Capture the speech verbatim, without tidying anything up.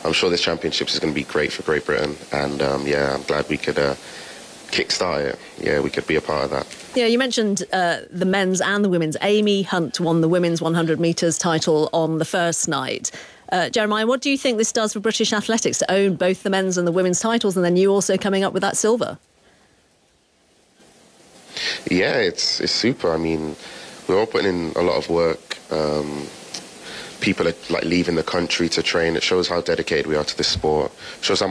I'm sure this championships is going to be great for Great Britain, and um, yeah, I'm glad we could uh, kickstart it. Yeah, we could be a part of that. Yeah, you mentioned uh, the men's and the women's. Amy Hunt won the women's one hundred metres title on the first night. Uh, Jeremiah, what do you think this does for British athletics to own both the men's and the women's titles, and then you also coming up with that silver? Yeah, it's it's super. I mean, we're all putting in a lot of work. Um, people are like leaving the country to train. It shows how dedicated we are to this sport. It shows how